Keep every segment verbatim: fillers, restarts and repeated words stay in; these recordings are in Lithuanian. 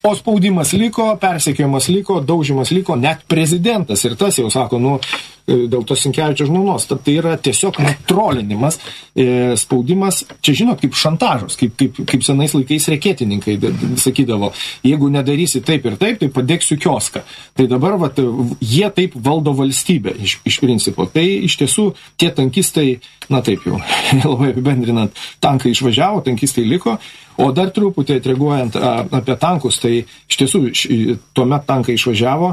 O spaudimas liko, persekiojimas liko, daužimas liko, net prezidentas. Ir tas jau sako, nu, dėl to Sinkevičiaus žmonos. Tad tai yra tiesiog nu, trolinimas, e, spaudimas, čia žinot, kaip šantažas, kaip, kaip, kaip senais laikais reketininkai sakydavo, jeigu nedarysi taip ir taip, tai padėksiu kioską. Tai dabar vat, jie taip valdo valstybę iš, iš principo. Tai iš tiesų tie tankistai, na taip jau, labai apibendrinant, tankai išvažiavo, tankistai liko. O dar truputį atreaguojant apie tankus, tai iš tiesų tuomet tankai išvažiavo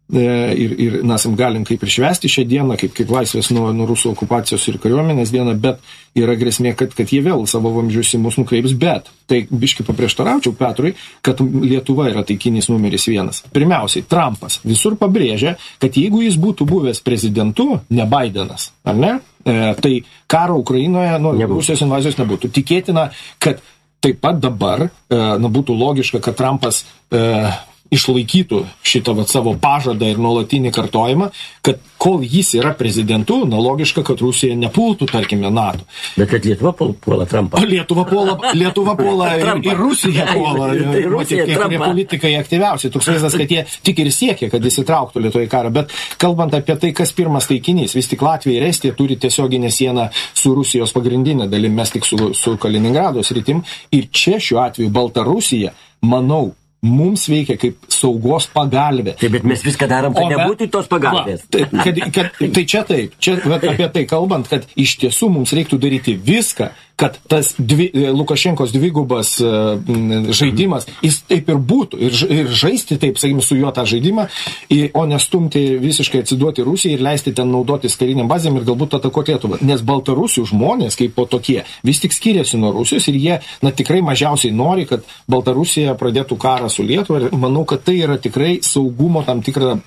ir, ir mes galim kaip ir švęsti šią dieną, kaip, kaip laisvės nuo, nuo rusų okupacijos ir kariuomenės dieną, bet yra grėsmė, kad, kad jie vėl savo vamzdžius į mus nukreips, bet tai biški paprieštaraučiau Petrui, kad Lietuva yra taikinys numeris vienas. Pirmiausiai, Trumpas visur pabrėžia, kad jeigu jis būtų buvęs prezidentu, ne Bidenas, ar ne, e, tai karo Ukrainoje, nu, Rusijos invazijos nebūtų. Tikėtina, kad taip pat dabar, e, na, būtų logiška, kad Trumpas e, išlaikytų šitą vat, savo pažadą ir nuolatinį kartojimą, kad kol jis yra prezidentu, na, logiška, kad Rusija nepultų, tarkime, NATO. Bet kad Lietuva puola Trumpą. Lietuva puola, Lietuva puola ir, ir Rusija puola. Tai Rusija Matyt, kai politikai aktyviausiai. Toks vaizdas, kad jie tik ir siekia, kad jis įtrauktų Lietuvą į karą. Bet kalbant apie tai, kas pirmas taikinys, vis tik Latvija ir Estija turi tiesioginę sieną su Rusijos pagrindinė dalim, mes tik su, su Kaliningrado sritim. Ir čia šiuo atveju Baltarusija, manau, mums veikia kaip saugos pagalbė. Taip, bet mes viską darom, kad nebūtų tos pagalbės. Va, tai, kad, kad, tai čia taip, čia apie tai kalbant, kad iš tiesų mums reiktų daryti viską, kad tas dvi, Lukašenkos dvigubas uh, žaidimas, jis taip ir būtų, ir, ir žaisti taip, sakykime, su juo tą žaidimą, ir, o nestumti visiškai atsiduoti Rusijai ir leisti ten naudotis kariniam bazėm ir galbūt atakuoti Lietuvą. Nes Baltarusių žmonės, kaip po tokie, vis tik skiriasi nuo Rusijos ir jie, na, tikrai mažiausiai nori, kad Baltarusija pradėtų karą su Lietuva ir manau, kad tai yra tikrai saugumo tam tikra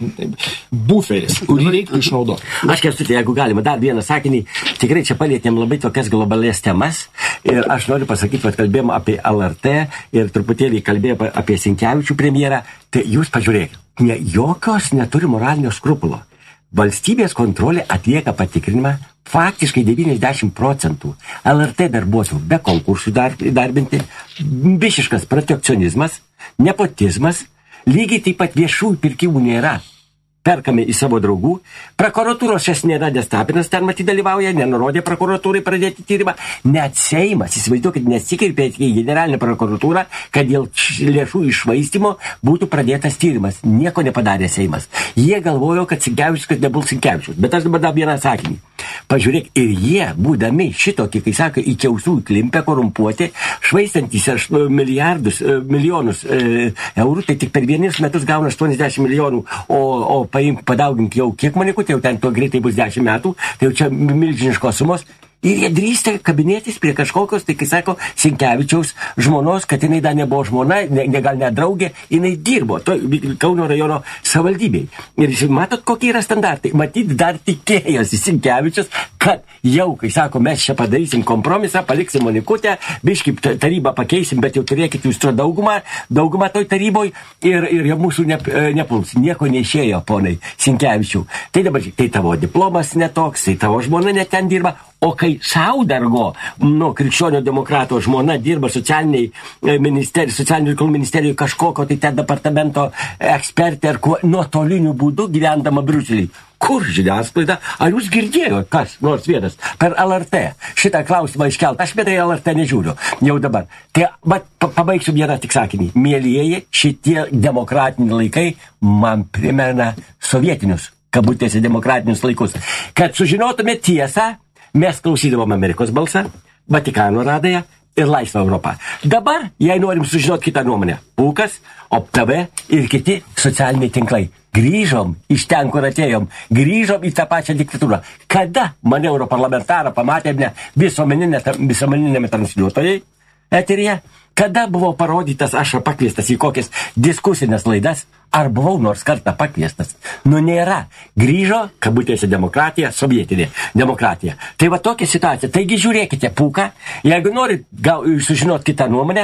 buferis, kurį reiktų išnaudoti. Aš Kęstuti, jeigu galima, dar vieną sakinį, tikrai čia palietėm labai tokias globalės temas. Ir aš noriu pasakyti, kad kalbėjom apie L R T ir truputėlį kalbėjom apie Sinkevičių premjerą. Tai jūs pažiūrėkite, ne, jokios neturi moralinio skrupulo. Valstybės kontrolė atlieka patikrinimą faktiškai devyniasdešimt procentų L R T darbuotojų be konkursų darbinti, bišiškas protekcionizmas, nepotizmas, lygiai taip pat viešųjų pirkimų nėra. Perkame į savo draugų. Prokuratūros šias nėra, nes Tapinas ten matyt dalyvauja, nenurodė prokuratūrai pradėti tyrimą. Net Seimas, įsivaizduokit, nesikreipė į generalinę prokuratūrą, kad dėl lėšų iššvaistymo būtų pradėtas tyrimas. Nieko nepadarė Seimas. Jie galvojo, kad Sinkevičius, kad nebus Sinkevičius. Bet aš dabar dar vieną sakinį. Pažiūrėk, ir jie, būdami šitokį, kai sako, į kiausų įklimpę, korumpuoti, švaistantys milijardus, milijonus e, eurų, tai tik per vienus metus gauna aštuoniasdešimt milijonų, o, o paimk, padaugink jau kiek manikų, tai jau ten to greitai bus dešimt metų, tai jau čia milžiniškos sumos. Ir jie drįsta kabinėtis prie kažkokios, tai kai sako, Sinkevičiaus žmonos, kad jinai dar nebuvo žmona, ne, ne gal net draugė, jinai dirbo to Kauno rajono savivaldybei. Ir matot, kokie yra standartai. Matyt, dar tikėjosi Sinkevičius, kad jau, kai sako, mes čia padarysim kompromisą, paliksim Monikutę, biškį tarybą pakeisim, bet jau turėkit jūs to daugumą, daugumą toj taryboj ir, ir jau mūsų ne, nepuls. Nieko neišėjo, ponai Sinkevičių. Tai dabar, tai tavo diplomas netoks, tai tavo žmona net ten dirba. O kai Saudargo, nu, krikščionio demokrato žmona dirba socialiniai ministerijai, socialinių reikalų ministerijoje kažkokio tai ten departamento ekspertė ar kuo, nuotoliniu būdu gyvendama Briuselį. Kur žiniasklaida? Ar jūs girdėjo, kas nors vienas per L R T šitą klausimą iškelt? Aš betai L R T nežiūriu jau dabar. Tai, bet pabaigsiu vieną tik sakinį. Mielieji, šitie demokratiniai laikai man primena sovietinius, kabutėse demokratinius laikus. Kad sužinotume tiesą, mes klausydavom Amerikos balsą, Vatikano radąją ir Laisvą Europą. Dabar, jei norim sužinoti kitą nuomonę, Pūkas, O T V ir kiti socialiniai tinklai. Grįžom iš ten, kur atėjom. Grįžom į tą pačią diktatūrą. Kada mane europarlamentarą pamatėme visuomeninėme transliuotojai eteryje? Kada buvo parodytas aš pakviestas į kokias diskusinės laidas? Ar buvau nors kartą pakviestas? Nu nėra. Grįžo, kabutėse demokratija, sovietinė demokratija. Tai va tokia situacija. Taigi žiūrėkite, Pūką, jeigu norit gal, sužinot kitą nuomonę,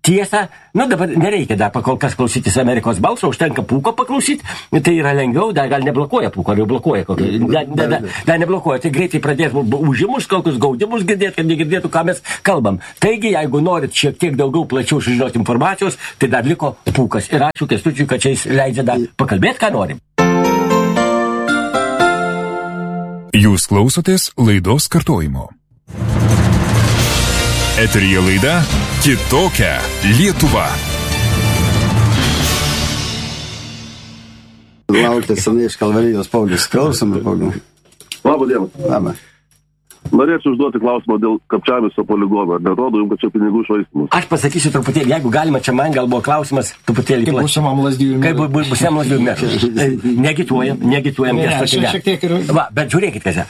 tiesa, nu dabar nereikia dar pakol kas klausytis Amerikos balso, užtenka Pūko paklausyti, tai yra lengviau, dar gal neblokuoja Pūko, ar jau blokuoja kokį, dar, dar, dar neblokuoja, tai greitai pradės užimus, kokius gaudimus girdėti, kad negirdėtų, ką mes kalbam. Taigi, jeigu norit šiek tiek daugiau plačiau sužinoti informacijos, tai dar liko Pūkas. Ir ačiū Kęstučiui, kad čia jis leidžia dar pakalbėti, ką norim. Jūs klausotės laidos kartojimo. Eteryje laida Kitokia Lietuva. Laukia senai iš Kalvarijos Paulius. Klausom, Paulius. Labą dieną. Labą. Norėčiau užduoti klausimą dėl Kapčiamiesto poligono. Ar nerodo jums, kad čia pinigų švaistymas? Aš pasakysiu truputėlį, jeigu galima, čia man gal buvo klausimas truputėlį Kaip būsimam Lazdijų Kaip bu, bu, būsimam Lazdijų metų. Negituojam, negituojam. Ne, čia šiek tiek ir... Va, bet žiūrėkit, kas.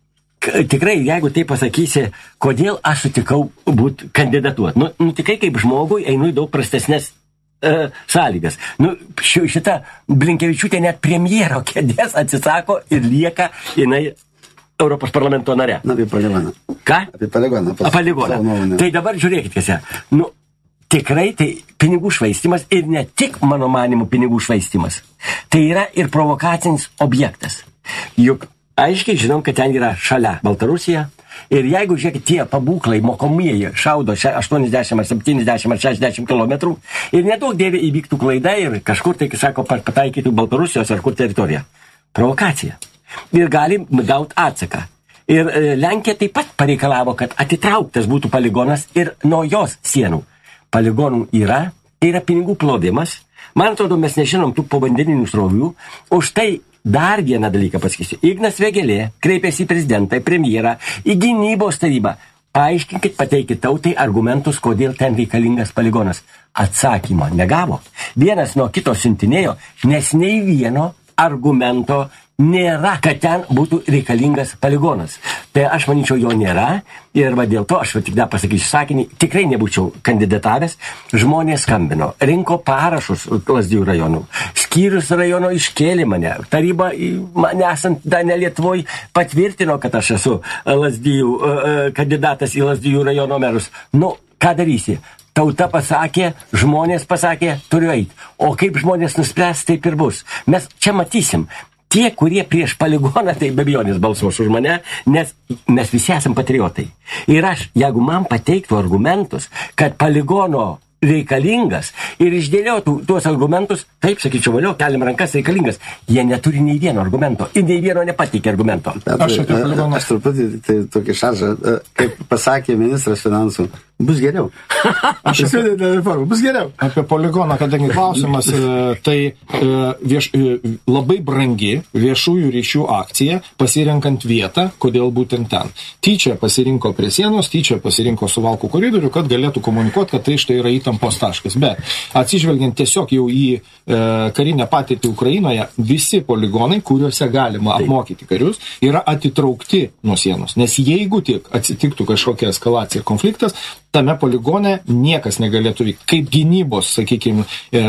Tikrai, jeigu tai pasakysi, kodėl aš sutikau būti kandidatuoti. Nu, nu, tikrai kaip žmogui einu į daug prastesnės uh, sąlygas. Nu, šita Blinkevičiūtė net premjero kėdės atsisako ir lieka jinai Europos parlamento nare. Na, apie poligoną. Ką? Apie poligoną. Apie poligoną. Tai dabar žiūrėkit, kas. Nu, tikrai tai pinigų švaistymas ir ne tik, mano manimu, pinigų švaistymas. Tai yra ir provokacinis objektas. Juk aiškiai žinom, kad ten yra šalia Baltarusija ir jeigu, žiūrėkit, tie pabūklai mokomieji šaudo aštuoniasdešimt ar septyniasdešimt ar šešiasdešimt kilometrų ir nedaug dėvė įvyktų klaida ir kažkur, tai, sako, pataikytų Baltarusijos ar kur teritoriją. Provokacija. Ir galim gauti atsaką. Ir e, Lenkija taip pat pareikalavo, kad atitrauktas būtų poligonas ir nuo jos sienų. Poligonų yra, tai yra pinigų plovimas. Man atrodo, mes nežinom tų povandeninių srovių. Už tai dar vieną dalyką pasakysiu. Ignas Vėgėlė kreipėsi į prezidentą, į premjerą, į gynybos tarybą. Paaiškinkit, pateikit tautai argumentus, kodėl ten reikalingas poligonas. Atsakymo negavo. Vienas nuo kito siuntinėjo, nes nei vieno argumento nėra, kad ten būtų reikalingas poligonas. Tai aš manyčiau, jo nėra ir va dėl to, aš va tik dar pasakysiu sakinį, tikrai nebūčiau kandidatavęs. Žmonės skambino, rinko parašus Lazdijų rajonų, skyrius rajono iškėlė mane, taryba mane esant dar ne Lietuvoj patvirtino, kad aš esu Lazdijų, kandidatas į Lazdijų rajono merus. Nu, ką darysi? Tauta pasakė, žmonės pasakė, turiu eiti. O kaip žmonės nuspręs, taip ir bus. Mes čia matysim. Tie, kurie prieš poligoną, tai be abejonės balsuos už mane, nes mes visi esam patriotai. Ir aš, jeigu man pateiktų argumentus, kad poligono reikalingas ir išdėliotų tuos argumentus, taip, sakyčiau, valiau, keliam rankas reikalingas. Jie neturi nei vieno argumento ir nei vieno nepateikė argumento. Aš, aš truputį tai tokį šaržą, kaip pasakė ministras finansų, bus geriau. Aš apie, bus geriau. Apie poligoną, kadangi klausimas, tai vieš, labai brangi viešųjų ryšių akcija, pasirenkant vietą, kodėl būtent ten. Tyčia pasirinko prie sienos, tyčia pasirinko Suvalkų koridorių, kad galėtų komunikuoti, kad tai štai yra įtampos taškas. Bet atsižvelgiant tiesiog jau į e, karinę patirtį Ukrainoje, visi poligonai, kuriuose galima apmokyti karius, yra atitraukti nuo sienos. Nes jeigu tik atsitiktų kažkokia eskalacija ir konfliktas, tame poligone niekas negalėtų vykti. Kaip gynybos, sakykime, e,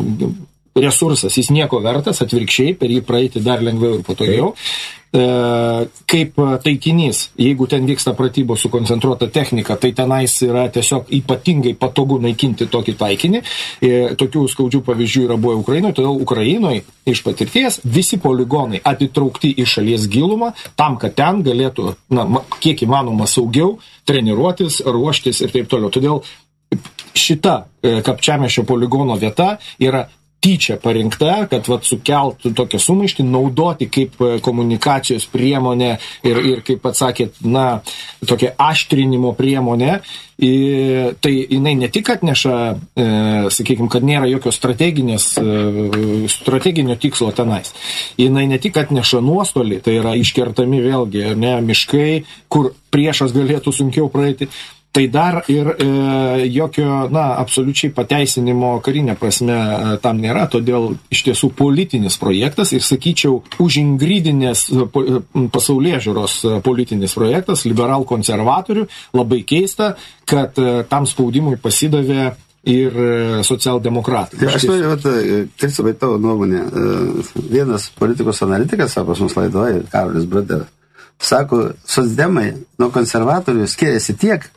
resursas, jis nieko vertas, atvirkščiai, per jį praeiti dar lengviau ir patogiau. E, kaip taikinys, jeigu ten vyksta pratybos su koncentruota technika, tai tenais yra tiesiog ypatingai patogu naikinti tokį taikinį. E, tokių skaudžių pavyzdžių yra buvę Ukrainoje, todėl Ukrainoje iš patirties visi poligonai atitraukti į šalies gilumą, tam, kad ten galėtų, na, kiek įmanoma saugiau treniruotis, ruoštis ir taip toliau. Todėl šita e, Kapčiamiesčio poligono vieta yra tyčia parinkta, kad vat, sukeltų tokią sumaištį, naudoti kaip komunikacijos priemonę ir, ir kaip atsakėt, na, tokia aštrinimo priemonė. Ir tai jinai ne tik atneša, e, sakykime, kad nėra jokio strateginės, e, strateginio tikslo tenais. Jinai ne tik atneša nuostolį, tai yra iškertami vėlgi, ne, miškai, kur priešas galėtų sunkiau praeiti. Tai dar ir e, jokio, na, absoliučiai pateisinimo karinė prasme e, tam nėra, todėl iš tiesų politinis projektas ir, sakyčiau, užingrydinės po, pasaulėžiūros politinis projektas, liberal-konservatorių, labai keista, kad e, tam spaudimui pasidavė ir socialdemokratai. Tai aš noriu, Kristupai, tavo nuomonė, vienas politikos analitikas, sako, pas mus laidoje, Karolis Braderas, sako, socdemai nuo konservatorių skiriasi tiek,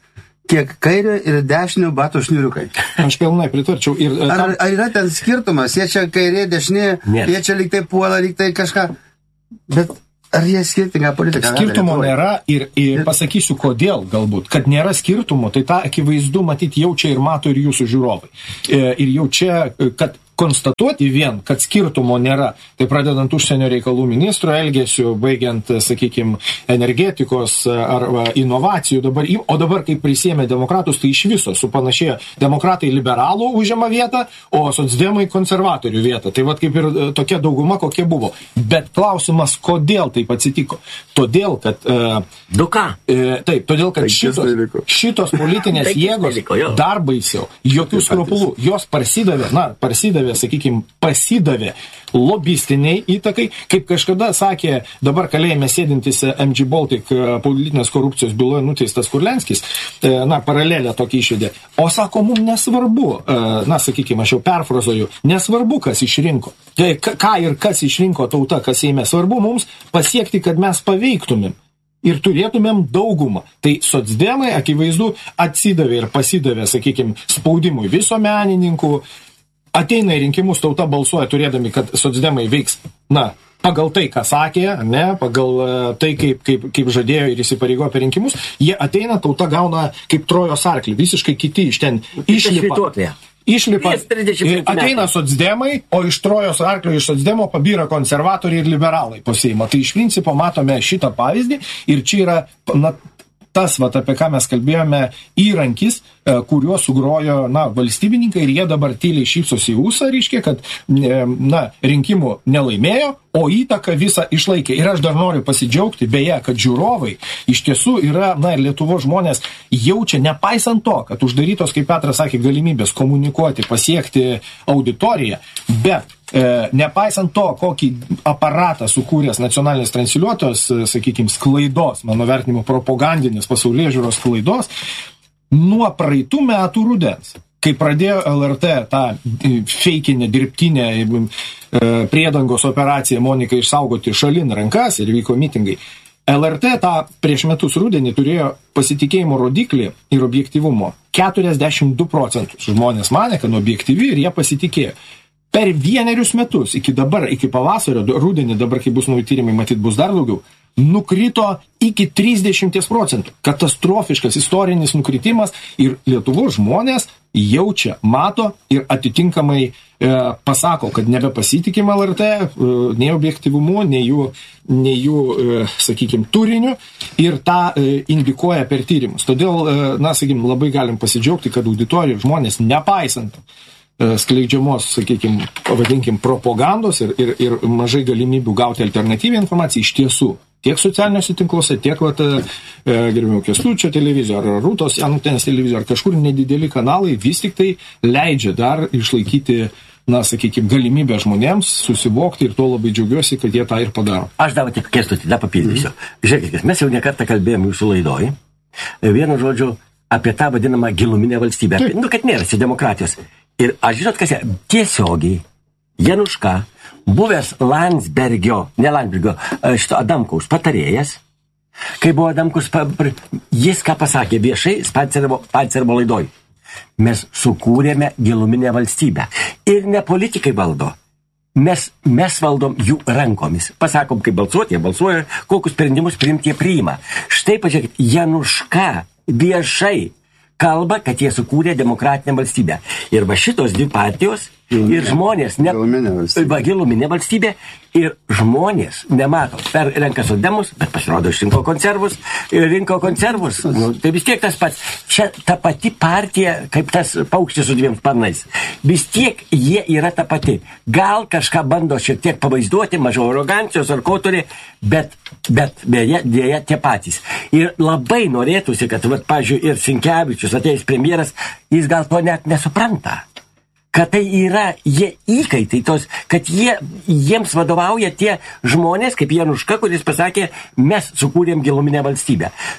kiek kairio ir dešinio batų šniuriukai. Aš pilnai pritarčiau. Ir, ar, tam... ar yra ten skirtumas? Jie čia kairė, dešinė, Nėra. Jie čia lyg tai puola, lyg tai kažką. Bet ar jie skirtingą politiką? Skirtumo nėra ir, ir pasakysiu kodėl galbūt. Kad nėra skirtumų, tai tą akivaizdu matyti jaučia ir mato ir jūsų žiūrovai. Ir jau čia, kad konstatuoti vien, kad skirtumo nėra, tai pradedant užsienio reikalų ministro elgesiu, baigiant, sakykime, energetikos ar inovacijų, dabar, o dabar, kai prisėmė demokratus, tai iš viso supanašėjo demokratai liberalų užima vietą, o socdemai konservatorių vietą. Tai vat kaip ir tokia dauguma, kokie buvo. Bet klausimas, kodėl taip atsitiko? Todėl, kad... Du ką? E, taip, todėl, kad šitos, šitos politinės jėgos dar baisiau, jokių skrupulų, jos parsidavė, na, parsidavė sakykime, pasidavė lobistiniai įtakai, kaip kažkada sakė dabar kalėjime sėdintis M G Baltic politinės korupcijos byloje nuteistas Kurlenskis, na, paralelę tokį išvedė. O sako, mums nesvarbu, na, sakykime, aš jau perfrazuoju, nesvarbu, kas išrinko. Ką ir kas išrinko tauta, kas Seime, svarbu mums pasiekti, kad mes paveiktumėm. Ir turėtumėm daugumą. Tai socdemai, akivaizdu, atsidavė ir pasidavė, sakykime, spaudimui visuomenininkų. Ateina į rinkimus, tauta balsuoja turėdami, kad socdemai veiks, na, pagal tai, ką sakė, ne, pagal tai, kaip, kaip, kaip žadėjo ir įsipareigojo per rinkimus, jie ateina, tauta gauna kaip Trojos arklį, visiškai kiti iš ten išlipa. Išlipa, ateina socdemai, o iš Trojos arklio iš socdemo pabyra konservatoriai ir liberalai po Seimo. Tai iš principo matome šitą pavyzdį ir čia yra, na, tas, vat, apie ką mes kalbėjome, įrankis, kuriuo sugrojo, na, valstybininkai ir jie dabar tyliai šypsosi į ūsą, reiškia, kad, na, rinkimų nelaimėjo, o įtaką visą išlaikė. Ir aš dar noriu pasidžiaugti, beje, kad žiūrovai iš tiesų yra, na, ir Lietuvos žmonės jaučia, nepaisant to, kad uždarytos, kaip Petras sakė, galimybės komunikuoti, pasiekti auditoriją, bet e, nepaisant to, kokį aparatą sukūręs nacionalinis transliuotojas, sakykime, sklaidos, mano vertinimu, propagandinės pasaulėžiūros sklaidos, nuo praeitų metų rudens, kai pradėjo L R T tą feikinę, dirbtinę priedangos operaciją Monikai išsaugoti šalin rankas ir vyko mitingai, L R T tą prieš metus rudenį turėjo pasitikėjimo rodiklį ir objektyvumo keturiasdešimt du procentus. Žmonės manė, kad objektyvi ir jie pasitikėjo. Per vienerius metus, iki dabar, iki pavasario, rudenį, dabar, kai bus nauji tyrimai, matyt, bus dar daugiau, nukrito iki trisdešimt procentų. Katastrofiškas istorinis nukritimas ir Lietuvos žmonės jaučia, mato ir atitinkamai e, pasako, kad nebepasitikima L R T, e, nei objektyvumu, nei jų, nei jų e, sakykime, turiniu ir tą e, indikuoja per tyrimus. Todėl, e, na, sakykime, labai galim pasidžiaugti, kad auditorijų žmonės, nepaisant skleidžiamos, sakykime, pavadinkim, propagandos ir, ir, ir mažai galimybių gauti alternatyvią informaciją iš tiesų. Tiek socialiniuose tinkluose, tiek, vat, e, gerbėjau, Kęstučio televizijos, ar Rūtos Janutienės televizijos, ar kažkur nedideli kanalai vis tik tai leidžia dar išlaikyti, na, sakykime, galimybę žmonėms susivokti ir to labai džiaugiuosi, kad jie tą ir padaro. Aš dar tik Kęstutį, dar papildysiu. Mm. Žiūrėkit, mes jau nekartą kalbėjome jūsų laidoj, vienu žodžiu, apie tą vadinamą giluminę valstybę. Taip. Nu, kad nėra čia demokratijos. Ir aš žinot, kas jie, tiesiogiai, Januška, buvęs Landsbergio, ne Landsbergio, šito Adamkaus patarėjas, kai buvo Adamkus, jis ką pasakė viešai Spancerbo laidoj. Mes sukūrėme giluminę valstybę. Ir ne politikai valdo. Mes, mes valdom jų rankomis. Pasakom, kaip balsuoti, jie balsuoja, kokius sprendimus priimti, jie priima. Štai, pažiūrėkit, Januška viešai kalba, kad jie sukūrė demokratinę valstybę. Ir va šitos dvi partijos ir žmonės, ne, va, giluminė valstybė, ir žmonės nemato, per renka socdemus, bet pasirodo išrinko konservus, ir rinko konservus, nu, tai vis tiek tas pats, čia ta pati partija, kaip tas paukštis su dviem sparnais, vis tiek jie yra ta pati, gal kažką bando šiek tiek pavaizduoti, mažiau arogancijos ar ko turi, bet, bet dėja, dėja tie patys. Ir labai norėtųsi, kad, vat, pavyzdžiui, ir Sinkevičius atėjęs premjeras, jis gal to net nesupranta. Kad tai yra jie įkaitai, tos, kad jie, jiems vadovauja tie žmonės, kaip Januška, kuris pasakė, mes sukūrėm giluminę valstybę. Tai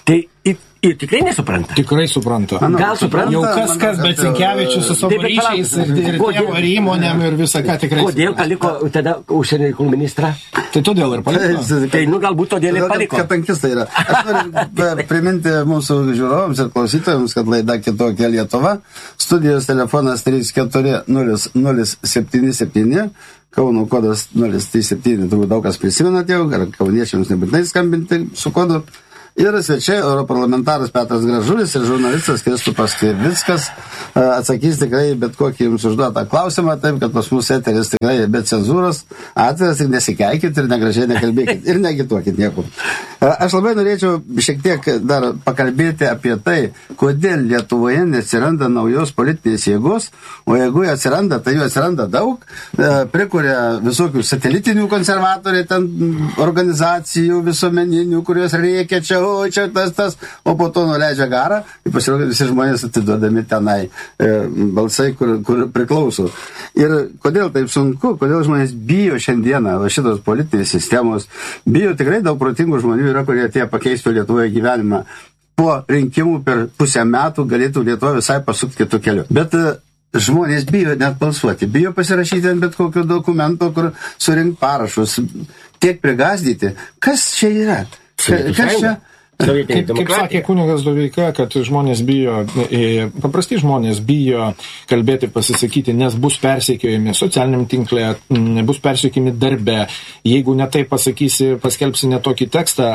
ir, ir tikrai nesupranta. Tikrai supranta. Manau, Gal supranta? Jau kas, manau, kas, kad, bet Sinkevičius su savo Taip, bet ryšiais ir, palauk, ir kodėl- tėvo ir įmonėm ir visą ką tikrai Kodėl supranta. paliko tada užsienio reikalų ministrą? Tai todėl ir paliko. Tai, nu, galbūt todėl ir Todėl, paliko. kad tankistai yra. Aš noriu priminti mūsų žiūrovams ir klausytojams, kad laida Kitokia Lietuva. Studijos telefonas trys keturi nulis nulis septyni septyni, Kauno kodas nulis trys septyni, turbūt daug kas prisimenat jau, ar kauniečiams nebūtinai skambinti su kodu. Ir svečiai, europarlamentaras Petras Gražulis ir žurnalistas Kristupas Krivickas atsakys tikrai bet kokį jums užduotą klausimą, taip, kad pas mus eteris tikrai be cenzūros, atviras ir nesikeikit ir negražiai nekalbėkit ir negituokit niekur. Aš labai norėčiau šiek tiek dar pakalbėti apie tai, kodėl Lietuvoje neatsiranda naujos politinės jėgos, o jeigu jie atsiranda, tai jų atsiranda daug, prikuria visokių satelitinių konservatorių, ten organizacijų visuomeninių, kurios reikia čia, o čia tas, tas, o po to nuleidžia garą ir pasirodo visi žmonės atiduodami tenai e, balsai, kur, kur priklauso. Ir kodėl taip sunku, kodėl žmonės bijo šiandieną šitos politinės sistemos, bijo tikrai daug protingų žmonių yra, kurie tie pakeistų Lietuvoje gyvenimą. Po rinkimų per pusę metų galėtų Lietuva visai pasukti kitų kelių. Bet e, žmonės bijo net balsuoti, bijo pasirašyti ant bet kokio dokumento, kur surinkti parašus, tiek prigazdyti. Kas čia yra? Kas čia? Kaip, kaip sakė kunigas Doveika, kad žmonės bijo, paprasti žmonės bijo kalbėti, pasisakyti, nes bus persekiojami socialiniam tinkle, bus persekiojami darbe. Jeigu netai pasakysi, paskelbsi netokį tekstą,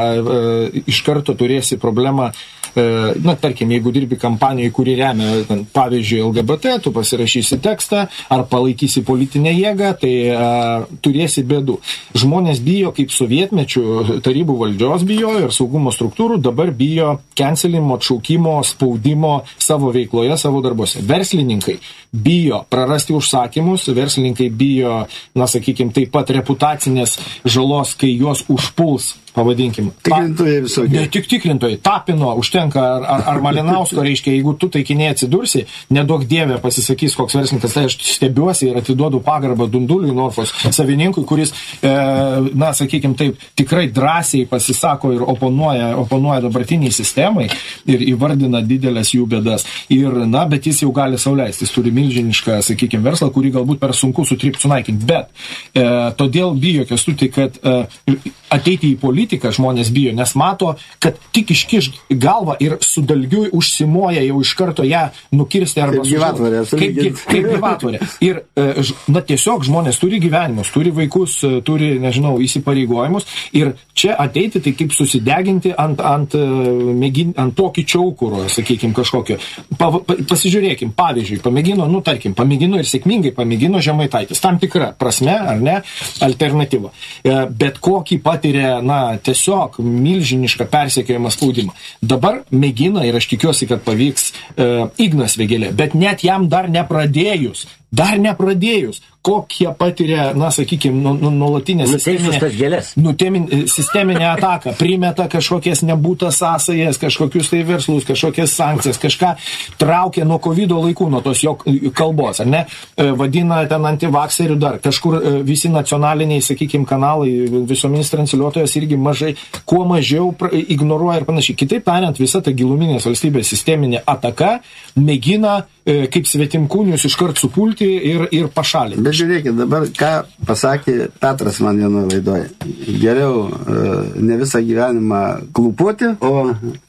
iš karto turėsi problemą. Na, tarkim, jeigu dirbi kampanijai, kuri remia, pavyzdžiui, L G B T, tu pasirašysi tekstą ar palaikysi politinę jėgą, tai a, turėsi bėdų. Žmonės bijo, kaip sovietmečių tarybų valdžios bijo ir saugumo struktūrų, dabar bijo cancelimo, atšaukimo, spaudimo savo veikloje, savo darbuose. Verslininkai bijo prarasti užsakymus, verslininkai bijo, na, sakykime, taip pat reputacinės žalos, kai juos užpuls, pavadinkim. Tikrintojai visokie. Ne tik tikrintojai, Tapino, užtenka, ar, ar, ar Malinausko, reiškia, jeigu tu taikinėje atsidursi, neduok dievė pasisakys koks verslininkas, tai aš stebiuosi ir atiduodu pagarbą Dunduliui, Norfos savininkui, kuris, e, na, sakykime taip, tikrai drąsiai pasisako ir oponuoja, oponuoja dabartiniai sistemai ir įvardina didelės jų bėdas. Ir, na, bet jis jau gali sau leisti, jis turi milžinišką, sakykime, verslą, kurį galbūt per sunku sutrypti, sunaikinti. Bet e, todėl bijo, Kęstuti, kad e, ateiti į politiką žmonės bijo, nes mato, kad tik iškiš galvą ir su dalgiu užsimoja jau iš karto ją nukirsti arba kaip gyvatvorė. Kaip, kaip gyvatvorė. Ir, na, tiesiog žmonės turi gyvenimus, turi vaikus, turi, nežinau, įsipareigojimus ir čia ateiti, tai kaip susideginti ant, ant, mėgin, ant pokyčio aukuro, sakykime, kažkokio. Pa, pa, pasižiūrėkim, pavyzdžiui, pamėgino, nu, tarkim, pamėgino ir sėkmingai pamėgino Žemaitaitis. Tam tikra prasme, ar ne, alternatyva. Bet kokį patiria, na, tiesiog milžinišką persekiojimą spaudimą. Dabar mėgina, ir aš tikiuosi, kad pavyks, e, Ignas Vėgėlė, bet net jam dar nepradėjus, dar nepradėjus, kokie patiria, na, sakykime, nu, nu, nuolatinę sisteminę, nutemin, sisteminę ataką, primeta kažkokias nebūtas sąsajas, kažkokius tai verslus, kažkokias sankcijas, kažką traukia nuo kovido laikų, nuo tos jo kalbos, ar ne, vadina ten antivakserių dar, kažkur visi nacionaliniai, sakykime, kanalai, visuominis transliuotojas irgi mažai, kuo mažiau ignoruoja ir panašiai. Kitaip tariant, visa ta giluminės valstybės sisteminė ataka mėgina kaip svetimkūnius iškart supulti ir, ir pašalinti. Bet žiūrėkit, dabar ką pasakė Petras man vienoje laidoje. Geriau ne visą gyvenimą klūpoti, o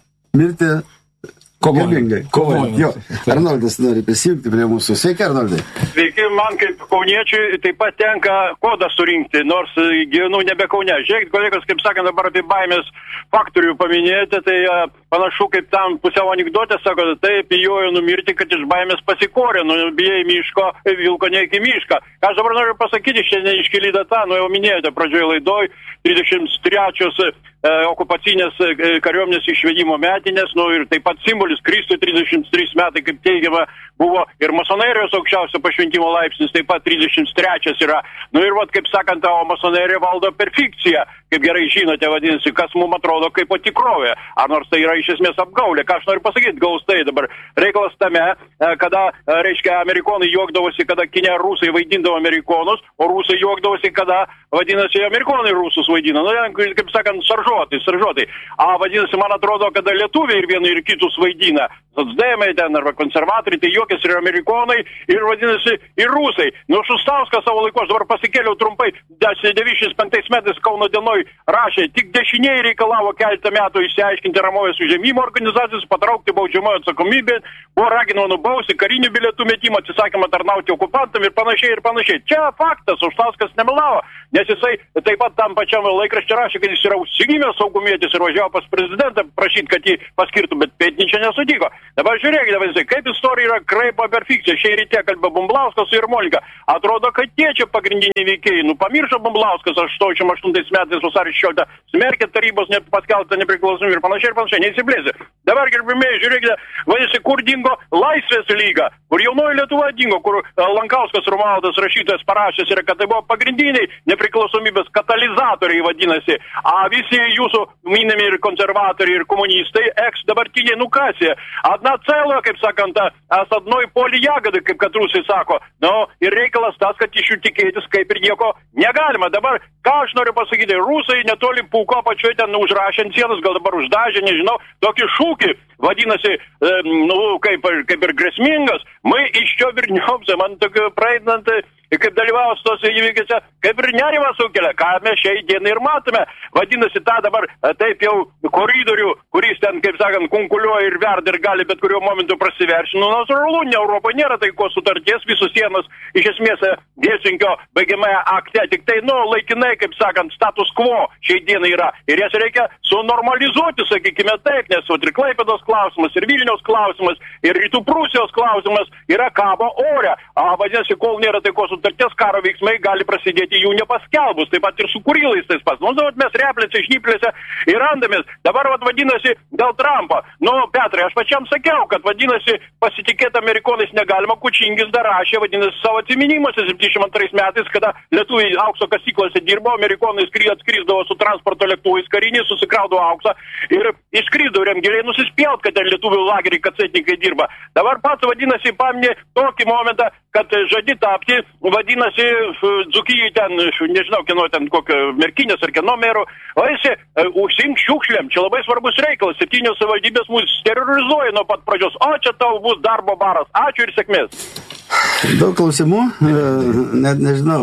mirti kovolingai. Kovojant. Jo. Arnoldas nori prisijungti prie mūsų. Sveiki, Arnoldai. Sveiki, man kaip kauniečiui taip pat tenka kodą surinkti, nors gyvenu nebe Kaune. Žiūrėkit, kolegos, kaip sakant, dabar apie baimės faktorių paminėti, tai panašu kaip tam pusiau anekdotė, sako, taip, bijojo numirti, kad iš baimės pasikorė, nu, bijai miško, vilko ne iki mišką. Aš dabar noriu pasakyti, šiandien iškeli data, nu jau minėjote pradžioje laidoj, trisdešimt trečios e, okupacinės e, kariuomenės išvedimo metinės, nu ir taip pat simbolis Kristui trisdešimt trys metai, kaip teigiama buvo ir masonerijos aukščiausio pašventimo laipsnis, taip pat trisdešimt trečias yra. Nu ir vat, kaip sakant, o masonerija valdo per fikciją, kaip gerai žinote, vadinasi, kas mums atrodo kaip o tikrovė. Ar nors tai yra iš esmės apgaulė. Ką aš noriu pasakyti, gaustai dabar reikalas tame, kada, reiškia, amerikonai juokdavosi, kada Kinė rusai vaidindavo amerikonus, o rusai juokdavosi, kada, vadinasi, amerikonai rusus vaidina. Nu, kaip sakant, saržuotai, saržuotai. A, vadinasi, man atrodo, kada lietuviai ir vienai ir kitus vaidina, socdemai ten arba konservatoriai, tai juokės ir amerikonai, ir vadinasi, ir rusai. Nu, Šustauskas savo laiku, aš dabar pasikėliau trumpai, devyniasdešimt penktais metais Kauno dienoj rašė, tik dešiniai reikalavo keletą metų išsiaiškinti Ramovės užėmimo organizacijas, patraukti baudžiamojo atsakomybę, buvo raginama nubausti karinių bilietų metimą, atsisakymą tarnauti okupantam ir panašiai ir panašiai. Čia faktas, Šustauskas nemelavo, nes jisai taip pat tam pačiam laikraščiui rašė, kad jis yra užsigimęs saugumietis ir važiavo pas prezidentą prašyti, kad jį paskirtų, bet Pėtnyčia nesutiko. Dabar žiūrėkite, vadinasi, kaip istorija yra kraipa per fikciją. Šiai ryte kalbė Bumblauskas su Jermolika. Atrodo, kad tie čia pagrindiniai veikėjai. Nu, pamiršo Bumblauskas aštuoniasdešimt aštuntais metais vasario šešioliktą smerkė tarybos net paskelbtą nepriklausomybę ir panašiai ir panašiai. Neįsiblėsi. Dabar, gerbimieji, žiūrėkite, vadinasi, kur dingo Laisvės lyga, kur jaunoji Lietuva dingo, kur Lankauskas Romualdas rašytojas parašęs yra, kad tai buvo pagrindiniai nepriklausomybės katalizatoriai, vadinasi. A visi jūsų minimi ir konservatoriai ir komunistai, eks dabartiniai nukasė. Одна целая, kaip sakant, с одной поле ягоды, kaip kad rusai sako. Nu, ir reikalas tas, kad iš jų tikėtis kaip ir nieko negalima. Dabar, ką aš noriu pasakyti, rusai netoli Pūko apačioje ten užrašė ant sienos, gal dabar uždažė, nežinau, tokį šūkį, vadinasi, e, nu, kaip, kaip ir grėsmingas. Мы еще вернемся, man tokio praeinant, kaip dalyvaus tos įvykiuose, kaip ir nerima sukelia, ką mes šiai dienai ir matome. Vadinasi, tą dabar taip jau koridorių, kuris ten, kaip sakant, kunkuliuoja ir verda ir gali bet kuriuo momentu prasiveršti. Nu, natūralu, ne Europoje nėra taikos sutarties, visus sienos iš esmės Helsinkio baigiamąją akte, tik tai, nu, laikinai, kaip sakant, status quo šiai dienai yra. Ir jas reikia sunormalizuoti, sakykime taip, nes ir Klaipėdos klausimas, ir Vilniaus klausimas, ir Rytų Prūsijos klausimas yra kabo ore. A, vadinasi, kol nėra taikos sutarties, karo veiksmai gali prasidėti jų nepaskelbus, taip pat ir su Kurilais tais pas. Nu, vat mes replėse, šnyplėse ir randamės. Dabar, vat, vadinasi, dėl Trumpo. Nu, Petrai, aš pačiam sakiau, kad, vadinasi, pasitikėti amerikonais negalima, Kučingis dar rašė, vadinasi, savo atsiminimuose septyniasdešimt antrais metais, kada lietuviai aukso kasyklose dirbo, amerikonai atskrisdavo su transporto lėktuvais kariniais, susikraudavo auksą ir išskrido remgiliai nusispjaut, kad ten lietuvių lageriai kacetininkai dirba. Dabar pats, vadinasi, paminė tokį momentą, kad žadi tapti, vadinasi, Dzūkijai ten, nežinau, kieno ten kokio Merkinės ar kieno merų, o esi uh, užsink šiukšlėm, čia labai svarbus reikalas, septynios savivaldybės mus terrorizuoja nuo pat pradžios, o čia tau bus darbo baras, ačiū ir sėkmės. Daug klausimų, net nežinau,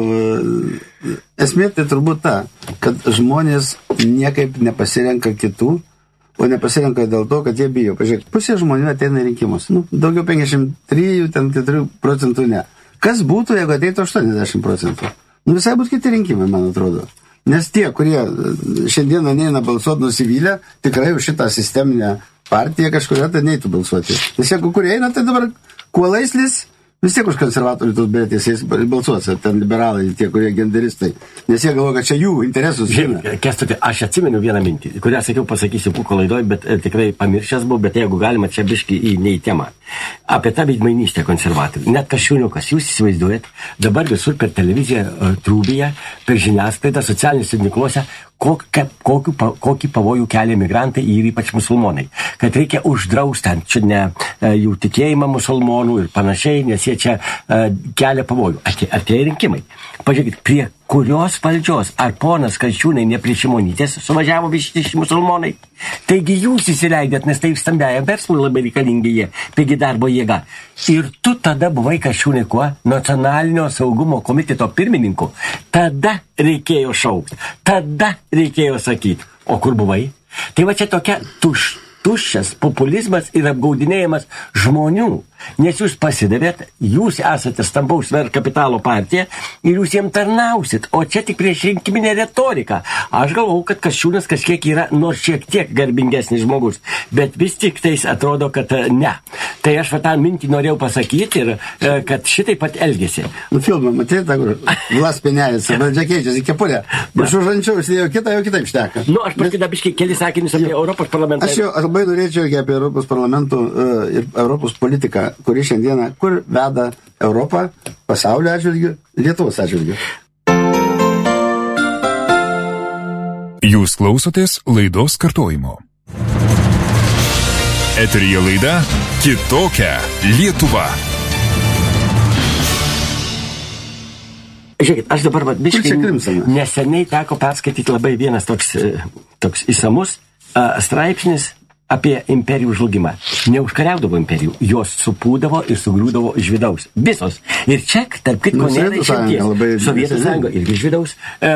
esmė tai turbūt ta, kad žmonės niekaip nepasirenka kitų, o nepasirenka dėl to, kad jie bijo. Pažiūrėk, pusė žmonių ateina į rinkimus. Nu, daugiau penkiasdešimt trijų, ten keturių procentų ne. Kas būtų, jeigu ateitų aštuoniasdešimt procentų? Nu, visai būtų kiti rinkimai, man atrodo. Nes tie, kurie šiandieną neina balsuoti nusivylę, tikrai už šitą sisteminę partiją kažkuria tai neitų balsuoti. Nes jeigu kurie eina, tai dabar kuo laislis, vis tiek už konservatorių tos beretės balsuos, ten liberalai, tie, kurie genderistai. Nes jie galvoja, kad čia jų interesus žina. Kęstuti, aš atsimenu vieną mintį, kurią sakiau, pasakysiu Pūko laidoj, bet e, tikrai pamiršęs buvau, bet jeigu galima, čia biški į ne į temą. Apie tą veidmainystę konservatorių. Net Kasčiūniukas, jūs įsivaizduojat, dabar visur per televiziją e, trūbyje, per žiniasklaidą, socialiniuose tinkluose, kokį, kokį, kokį pavojų kelia migrantai ir ypač musulmonai. Kad reikia uždrausti čia ne e, jų tikėjimą musulmonų ir panašiai, nes jie čia e, kelia pavojų. Atėjo rinkimai. Pažiūrėkit, prie kurios valdžios, ar ponas Kasčiūnai ne prie Šimonytės suvažiavo visi musulmonai. Taigi jūs įsileidėt, nes taip stambiajam verslui labai reikalingi jie, pigi darbo jėga. Ir tu tada buvai Kasčiūnai kuo? Nacionalinio saugumo komiteto pirmininku. Tada reikėjo šaukti, tada reikėjo sakyti. O kur buvai? Tai va čia tokia tuš, tuščias populizmas ir apgaudinėjimas žmonių. Nes jūs pasidavėt, jūs esate stambaus ver kapitalo partija ir jūs jiem tarnausit, o čia tik prieš rinkiminę retoriką. Aš galvau, kad Kasčiūnas kažkiek yra nors šiek tiek garbingesnis žmogus, bet vis tik tais atrodo, kad ne. Tai aš va tą mintį norėjau pasakyti ir kad šitai pat elgėsi. Nu, filmą, matėte, tą, kur Vlas Penėlis, valdžia keičiasi, kepurė. Aš už anksčiau užsidėjau kitą, jau kitaip šneka. Nu, aš paskui biškai keli sakinius apie Europos parlamentą. Aš jau labai norėčiau apie Europos parlamentų uh, ir Europos politiką kuri šiandieną kur veda Europą, pasaulio atžvilgių, Lietuvos atžvilgių. Jūs klausotės laidos kartojimo. Eteryje laida Kitokia Lietuva. Žiūrėkit, aš dabar vat, biškai neseniai teko perskaityti labai vienas toks, toks įsamus uh, straipsnis apie imperijų žlugimą. Neužkariaudavo imperijų, jos supūdavo ir sugriūdavo iš vidaus. Visos. Ir čia, tarp kitko, nėra išimties. Sovietų sąjunga irgi iš vidaus, e,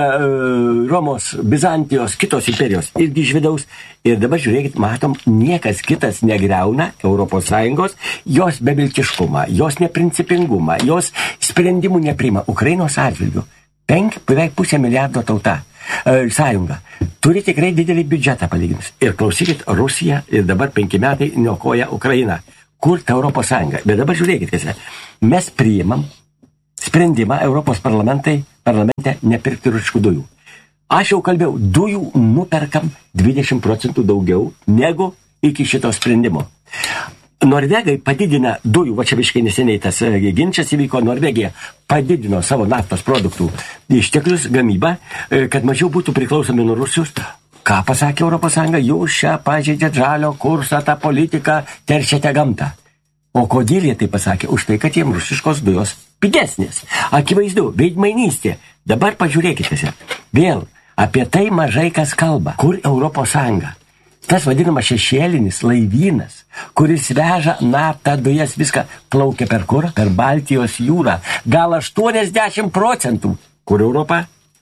Romos, Bizantijos, kitos imperijos irgi iš vidaus. Ir dabar žiūrėkit, matom, niekas kitas negriauna Europos Sąjungos, jos beviltiškumą, jos neprincipingumą, jos sprendimų nepriima. Ukrainos atžvilgių. Penk, beveik pusę milijardo tauta. E, sąjunga. Turi tikrai didelį biudžetą palyginus. Ir klausykit, Rusija ir dabar penki metai niokoja Ukrainą. Kur ta Europos Sąjunga? Bet dabar žiūrėkit, kas yra. Mes priimam sprendimą Europos parlamentai, parlamente nepirkti rusiškų dujų. Aš jau kalbėjau, dujų nuperkam dvidešimt procentų daugiau negu iki šito sprendimo. Norvegai padidina dujų, va čia visiškai neseniai tas ginčas įvyko, Norvegija padidino savo naftos produktų išteklius gamybą, kad mažiau būtų priklausomi nuo Rusijos. Ką pasakė Europos Sąjunga? Jūs čia pažeidžiat žalio kursą, tą politiką, teršiate gamtą. O kodėl jie tai pasakė? Už tai, kad jiem rusiškos dujos pigesnės. Akivaizdu, veidmainystė. Dabar pažiūrėkite. Vėl, apie tai mažai kas kalba. Kur Europos Sąjunga? Tas vadinamas šešėlinis laivynas, kuris veža naftą, dujas, viską plaukia per kur? Per Baltijos jūrą. Gal aštuoniasdešimt procentų. Kur Europa?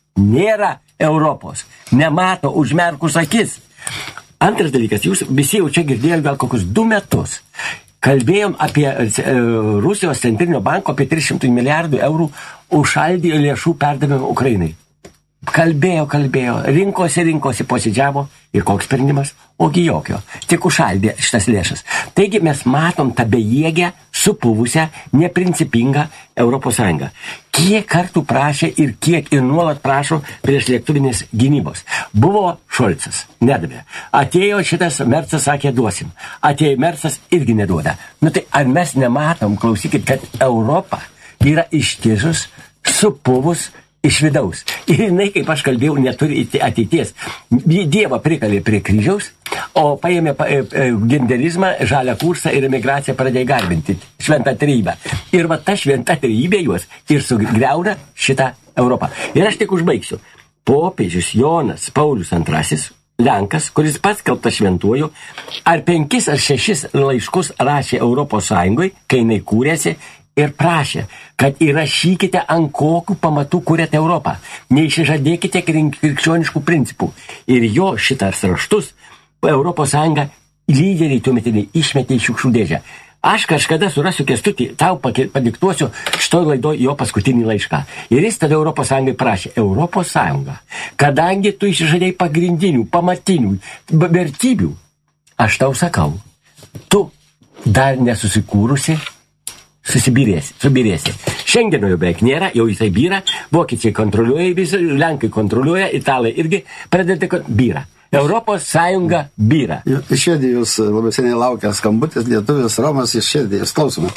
Nėra Europos. Nemato užmerkus akis. Antras dalykas, jūs visi jau čia girdėjote gal kokius du metus. Kalbėjom apie e, Rusijos centrinio banko apie tris šimtus milijardų eurų užšaldė lėšų perdavimą Ukrainai. Kalbėjo, kalbėjo, rinkosi, rinkosi, posėdžiavo ir koks sprendimas? Ogi jokio. Tik užšaldė šitas lėšas. Taigi mes matom tą bejėgę, supuvusią, neprincipingą Europos Sąjungą. Kiek kartų prašė ir kiek ir nuolat prašo prieš lėktuvinės gynybos. Buvo Šolcas, nedavė. Atėjo šitas Mercas, sakė, duosim. Atėjo Mercas, irgi neduoda. Nu tai ar mes nematom, klausykit, kad Europa yra ištižus, supuvus, iš vidaus. Ir jinai, kaip aš kalbėjau, neturi ateities. Dievą prikalė prie kryžiaus, o paėmė pa, e, genderizmą, žalią kursą ir emigraciją pradėjo garbinti. Šventą trejybę. Ir va ta šventa trejybė juos ir sugriauna šitą Europą. Ir aš tik užbaigsiu. Popiežius Jonas Paulius antrasis, Lenkas, kuris paskelbtas šventuoju, ar penkis ar šešis laiškus rašė Europos Sąjungoj, kai jinai kūrėsi, ir prašė, kad įrašykite, ant kokių pamatų kuriate Europą. Neišsižadėkite krikščioniškų principų. Ir jo šitas raštus Europos Sąjunga lyderiai tuometiniai išmetė į šiukšlių dėžę. Aš kažkada surasiu Kęstutį, tau padiktuosiu šitoj laidoj jo paskutinį laišką. Ir jis tada Europos Sąjungai prašė, Europos Sąjunga, kadangi tu išsižadėjai pagrindinių, pamatinių vertybių, aš tau sakau, tu dar nesusikūrusi, susibirėsi, subirėsi. Šengeno jau beveik nėra, jau jisai byra, vokiečiai kontroliuoja, visi, lenkai kontroliuoja, italai irgi pradeda byra. Europos Sąjunga byra. Iš Švedijos labai seniai laukia skambutis, lietuvis Romas iš Švedijos. Klausome.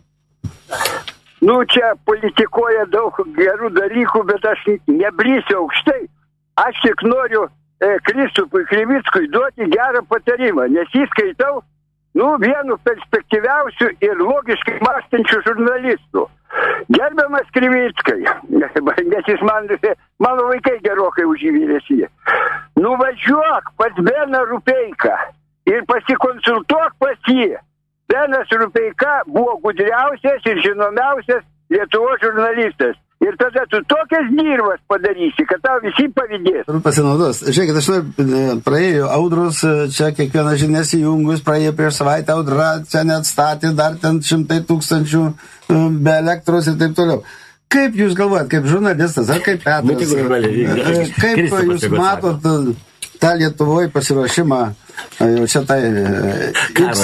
Nu, čia politikoja daug gerų dalykų, bet aš neblysiu aukštai. Aš tik noriu e, Kristupui Krivickui duoti gerą patarimą, nes jį skaitau, nu, vienu perspektyviausių ir logiškai mąstančių žurnalistų. Gerbiamas Krivickai, nes jis man, mano vaikai gerokai už jį vyresni. Nuvažiuok pas Beną Rupeiką ir pasikonsultuok pas jį. Benas Rupeika buvo gudriausias ir žinomiausias Lietuvos žurnalistas. Ir tada tu tokias dirbas padarysi, kad tau visi pavydės. Pasinaudos. Žiūrėkit, aš noriu, praėjo audros, čia kiekvieną žinias įjungus, praėjo prieš savaitę audra, čia net statė dar ten šimtai tūkstančių be elektros ir taip toliau. Kaip jūs galvojat, kaip žurnalistas, ar kaip Petras, kaip jūs matot tą Lietuvoje pasiruošimą jau čia tai X,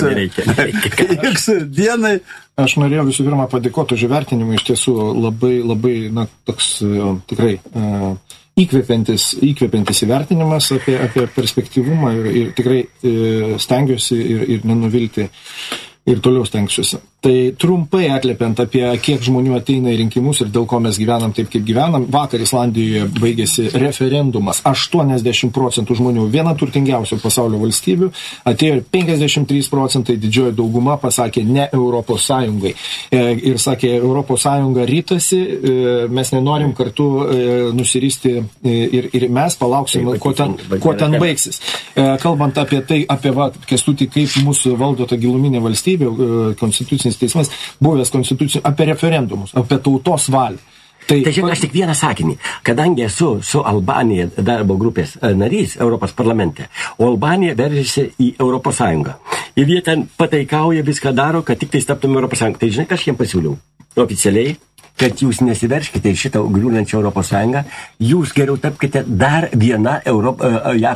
X dienai? Aš norėjau visų pirma padėkoti už įvertinimą, iš tiesų labai, labai, na, toks tikrai uh, įkvepiantis, įkvepiantis įvertinimas apie, apie perspektyvumą ir, ir tikrai uh, stengiuosi ir, ir nenuvilti ir toliau stengsiuosi. Tai trumpai atliepiant apie kiek žmonių ateina į rinkimus ir dėl ko mes gyvenam taip, kaip gyvenam, vakar Islandijoje baigėsi referendumas. aštuoniasdešimt procentų žmonių, viena turtingiausių pasaulio valstybių, atėjo ir penkiasdešimt trys procentai, didžioji dauguma pasakė ne Europos Sąjungai. Ir sakė, Europos Sąjunga rytasi, mes nenorim kartu nusiristi ir, ir mes palauksim, kuo ten, kuo ten baigsis. Kalbant apie tai, apie va, Kęstutį, kaip mūsų valdo ta giluminė valstybė, konstitucinis teismas, buvęs konstitucinis, apie referendumus, apie tautos valią. Tai, tai žiūrėk, aš tik vieną sakinį. Kadangi esu su Albanija darbo grupės narys Europos parlamente, o Albanija veržiasi į Europos Sąjungą. Ir jie ten pataikauja, viską daro, kad tik tai taptume Europos Sąjungą. Tai žinai, ką aš jiems pasiūliau oficialiai, kad jūs nesiverškite į šitą griūnančią Europos Sąjungą, jūs geriau tapkite dar viena Europo, J A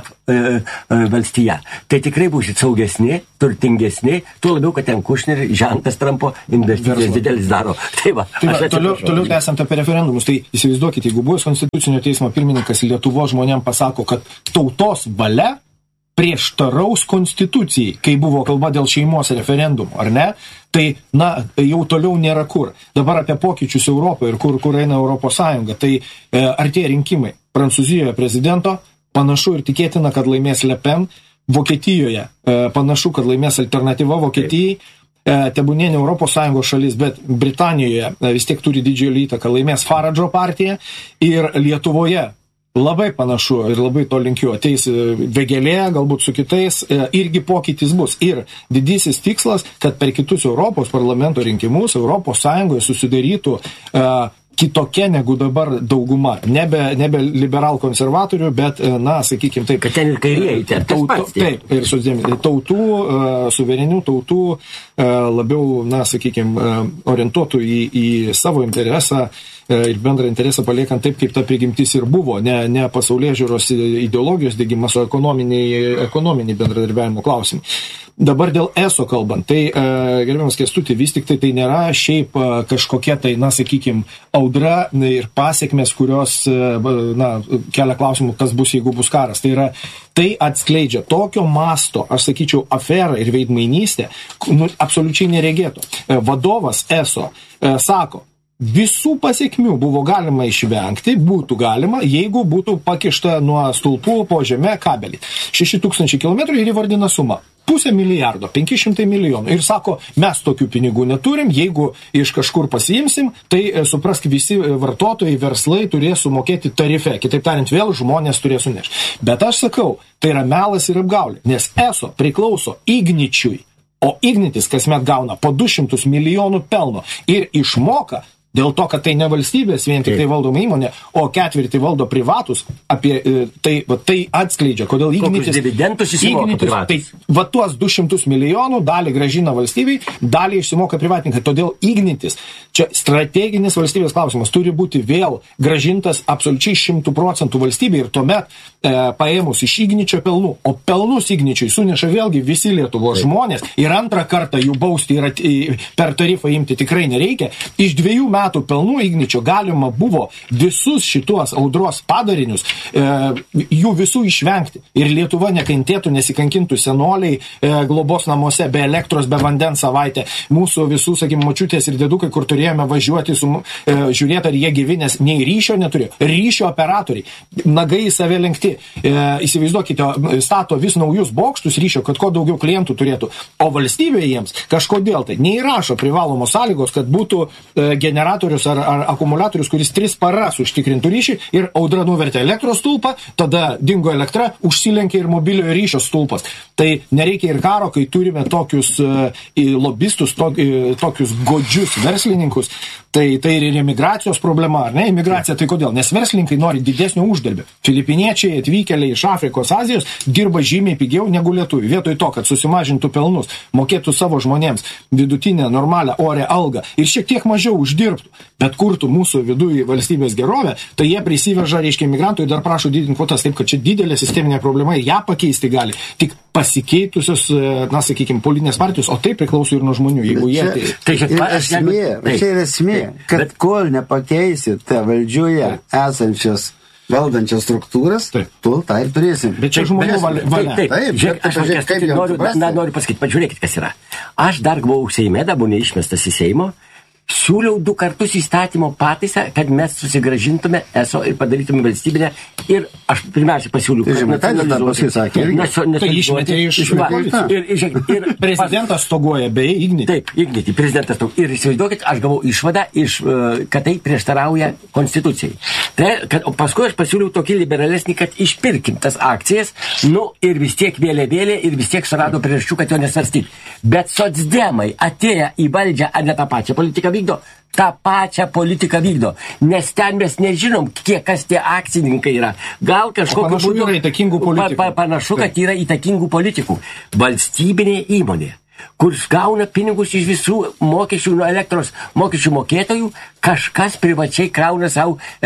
V valstija. Tai tikrai būsit saugesni, turtingesni, tuo labiau, kad ten Kušner, žentas Trumpo investicijas didelis daro. Tai va, tai va toliau, toliau tęsiant apie referendumus, tai įsivaizduokite, jeigu buvęs konstitucinio teismo pirmininkas Lietuvos žmonėms pasako, kad tautos valia prieštaraus konstitucijai, kai buvo kalba dėl šeimos referendumų, ar ne? Tai, na, jau toliau nėra kur. Dabar apie pokyčius Europoje ir kur, kur eina Europos Sąjunga. Tai e, artėja rinkimai. Prancūzijoje prezidento, panašu ir tikėtina, kad laimės Le Pen. Vokietijoje e, panašu, kad laimės alternatyva Vokietijai. E, tebūnė ne Europos Sąjungos šalis, bet Britanijoje e, vis tiek turi didžiulį įtaką, laimės Faradžo partija. Ir Lietuvoje labai panašu ir labai to linkiu, ateis Vėgėlė, galbūt su kitais, irgi pokytis bus. Ir didysis tikslas, kad per kitus Europos parlamento rinkimus Europos Sąjungoje susidarytų uh, kitokia negu dabar dauguma. Nebe, nebe liberal konservatorių, bet, na, sakykime taip. Kad ten ir kairieji, ten tas pats. Taip, ir sudėmė, tautų, uh, suverenių tautų, uh, labiau, na, sakykime, uh, orientuotų į, į savo interesą ir bendrą interesą paliekant taip, kaip ta prigimtis ir buvo, ne, ne pasaulyje žiūros ideologijos dėgymas, o ekonominiai, ekonominiai bendradarbiavimo klausimai. Dabar dėl E S O kalbant, tai, e, gerbiamas Kęstutį, vis tik tai tai nėra šiaip e, kažkokia tai, na, sakykime, audra ir pasiekmes, kurios, e, na, kelia klausimų, kas bus, jeigu bus karas. Tai yra, tai atskleidžia tokio masto, aš sakyčiau, aferą ir veidmainystę, nu, absoliučiai neregėto. E, vadovas E S O e, sako, visų pasiekmių buvo galima išvengti, būtų galima, jeigu būtų pakišta nuo stulpų po žemę kabelį. šeši tūkstančiai kilometrų ir įvardina sumą. Pusę milijardo, penki šimtai milijonų. Ir sako, mes tokių pinigų neturim, jeigu iš kažkur pasiimsim, tai suprask, visi vartotojai, verslai turės sumokėti tarife. Kitaip tariant, vėl žmonės turės sunešti. Bet aš sakau, tai yra melas ir apgaulė, nes E S O priklauso Igničiui, o Ignitis kasmet gauna po du šimtus milijonų pelno ir išmoka. Dėl to, kad tai ne valstybės, vien tik tai valdoma įmonė, o ketvirtį valdo privatus, apie tai, va, tai atskleidžia, kodėl Ignitis... Kokius dividendus įsimoka privatus? Tai va tuos du šimtus milijonų dalį grąžina valstybei, dalį išsimoka privatininkai. Todėl Ignitis, čia strateginis valstybės klausimas, turi būti vėl grąžintas absoliučiai šimtų procentų valstybei ir tuomet e, paėmus iš Igničio pelnų, o pelnus Igničiui suneša vėlgi visi Lietuvos žmonės ir antrą kartą jų bausti ir at, per tarifą imti tikrai nereikia. Iš dviejų metų metų pelnų Igničio galima buvo visus šituos audros padarinius, e, jų visų išvengti. Ir Lietuva nekentėtų, nesikankintų senoliai e, globos namuose be elektros, be vandens savaitę. Mūsų visų, sakykime, močiutės ir dėdukai, kur turėjome važiuoti, su, e, žiūrėti, ar jie gyvi, nes nei ryšio neturėjo. Ryšio operatoriai, nagai į save lenkti. E, įsivaizduokite, stato vis naujus bokštus ryšio, kad kuo daugiau klientų turėtų. O valstybė jiems kažkodėl tai neįrašo privalomos sąlygos, kad būtų e, generatorius ar, ar akumuliatorius, kuris tris paras užtikrintų ryšį ir audra nuvertė elektros stulpą, tada dingo elektra, užsilenkė ir mobiliojo ryšio stulpas. Tai nereikia ir karo, kai turime tokius uh, lobistus, to, uh, tokius godžius verslininkus. Tai, tai ir imigracijos problema, ar ne? Imigracija tai kodėl? Nes verslininkai nori didesnio uždarbio. Filipiniečiai atvykėliai iš Afrikos, Azijos dirba žymiai pigiau negu lietuviai. Vietoj to, kad susimažintų pelnus, mokėtų savo žmonėms vidutinę, normalią, orę algą ir šiek tiek mažiau uždirbtų, bet kurtų mūsų viduje valstybės gerovę, tai jie prisiveža, reiškia, imigrantų ir dar prašo didinti kvotas, taip kad čia didelė sisteminė problema ir ją pakeisti gali tik pasikeitusios, na, sakykime, politinės partijos, o tai priklauso ir nuo žmonių, jeigu jie... Čia, tai, čia, ir esmė, čia yra esmė, kad kol nepakeisite valdžioje esančias valdančias struktūras, Taip. tu tą ir turėsim. Bet čia žmonių valia. valia. Taip, Taip, žiūrėk, bet aš pažiūrėk, kaip kaip jam noriu, suprasti. na, noriu pasakyti, pažiūrėkit, kas yra. Aš dar buvau Seime, dar buvau neišmestas į Seimo, siūliau du kartus įstatymo pataisą, kad mes susigražintume eso ir padarytume valstybinę. Ir aš pirmiausia pasiūliau, Tai Žemaitaitis dar paskui sakė, irgi. nacionalizuoti- Tai išmetė iš Va, koalicijos. ir, ir, žiūrėk, ir Prezidentas stoguoja, beje, Ignitį. Taip, Ignitį, prezidentas tau. Ir įsivaizduokit, aš gavau išvadą, iš, e, kad tai prieštarauja konstitucijai. Tai, kad, o paskui aš pasiūliau tokį liberalesnį, kad išpirkim tas akcijas, nu ir vis tiek vėlė vėlė ir vis tiek surado priežasčių, kad jo nesvarstyti. Bet socdemai atėję į valdžią, ar ne tą pačią politiką vykdo, tą pačią politiką vykdo. Nes ten mes nežinom, kiek kas tie akcininkai yra. Gal kažkokiu panašu yra įtakingų politikų. Pa, pa, panašu, kad yra įtakingų politikų. Valstybinė įmonė, kur gauna pinigus iš visų mokesčių nuo elektros mokesčių mokėtojų, kažkas privačiai krauna savo e,